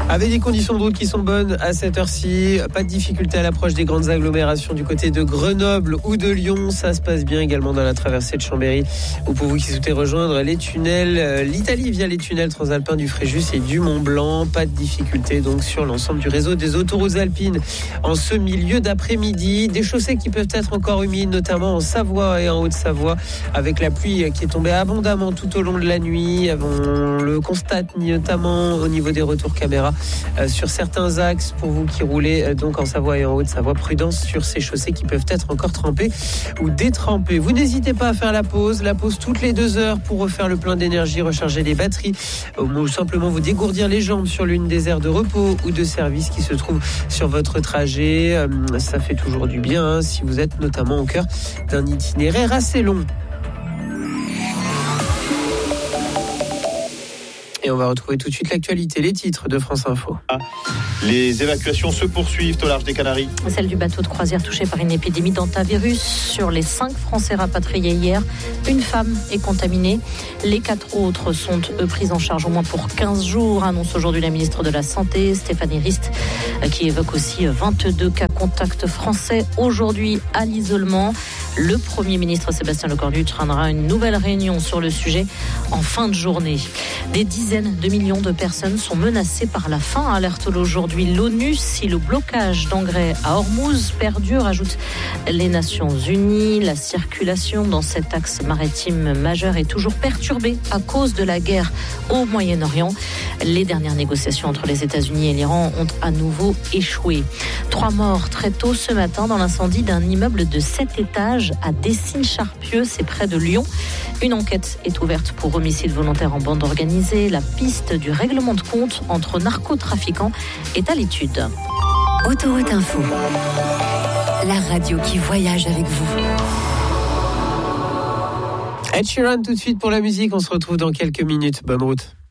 Avec des conditions de route qui sont bonnes à cette heure-ci, pas de difficulté à l'approche des grandes agglomérations du côté de Grenoble ou de Lyon. Ça se passe bien également dans la traversée de Chambéry, ou pour vous qui souhaitez rejoindre les tunnels, l'Italie via les tunnels transalpins du Fréjus et du Mont-Blanc. Pas de difficulté donc sur l'ensemble du réseau des autoroutes alpines. En ce milieu d'après-midi, des chaussées qui peuvent être encore humides, notamment en Savoie et en Haute-Savoie, avec la pluie qui est tombée abondamment tout au long de la nuit. On le constate notamment au niveau des retours caméra sur certains axes. Pour vous qui roulez donc en Savoie et en Haute-Savoie, prudence sur ces chaussées qui peuvent être encore trempées ou détrempées. Vous n'hésitez pas à faire la pause toutes les 2 heures pour refaire le plein d'énergie, recharger les batteries ou simplement vous dégourdir les jambes sur l'une des aires de repos ou de service qui se trouvent sur votre trajet. Ça fait toujours du bien si vous êtes notamment au cœur d'un itinéraire assez long. Et on va retrouver tout de suite l'actualité, les titres de France Info. Les évacuations se poursuivent au large des Canaries. Celle du bateau de croisière touché par une épidémie d'hantavirus. Sur les 5 Français rapatriés hier, une femme est contaminée. Les 4 autres sont pris en charge au moins pour 15 jours, annonce aujourd'hui la ministre de la Santé, Stéphanie Rist, qui évoque aussi 22 cas contacts français aujourd'hui à l'isolement. Le Premier ministre Sébastien Lecornu tiendra une nouvelle réunion sur le sujet en fin de journée. Des dizaines de millions de personnes sont menacées par la faim, alerte aujourd'hui l'ONU. Si le blocage d'engrais à Hormuz perdure, ajoutent les Nations Unies, la circulation dans cet axe maritime majeur est toujours perturbée à cause de la guerre au Moyen-Orient. Les dernières négociations entre les États-Unis et l'Iran ont à nouveau échoué. 3 morts très tôt ce matin dans l'incendie d'un immeuble de 7 étages à Dessines-Charpieu, c'est près de Lyon. Une enquête est ouverte pour homicide volontaire en bande organisée. La piste du règlement de compte entre narcotrafiquants est à l'étude. Autoroute Info, la radio qui voyage avec vous. Ed Sheeran tout de suite pour la musique, on se retrouve dans quelques minutes. Bonne route.